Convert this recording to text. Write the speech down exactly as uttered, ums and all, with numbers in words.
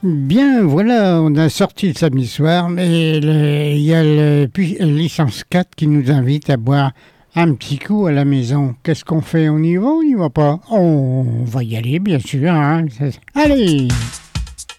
Bien, voilà, on a sorti le samedi soir, mais le- il y a le puis, licence quatre qui nous invite à boire un petit coup à la maison. Qu'est-ce qu'on fait? On y va ou on n'y va pas? On va y aller, bien sûr. Hein. Allez!